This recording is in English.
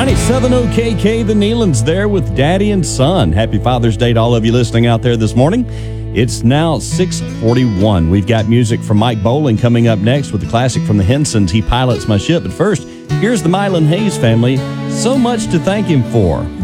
97 OKK, the Nealons there with Daddy and Son. Happy Father's Day to all of you listening out there this morning. It's now 6:41. We've got music from Mike Bowling coming up next with the classic from the Hensons, He Pilots My Ship. But first, here's the Mylan Hayes family. So much to thank him for.